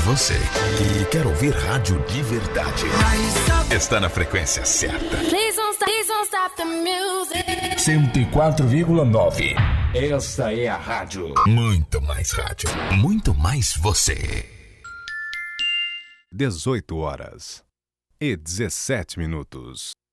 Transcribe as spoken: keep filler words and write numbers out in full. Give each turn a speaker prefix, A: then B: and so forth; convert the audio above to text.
A: você que quer ouvir rádio de verdade, está na frequência certa. cento e quatro vírgula nove. Esta é a rádio. Muito mais rádio. Muito mais você.
B: dezoito horas e dezessete minutos.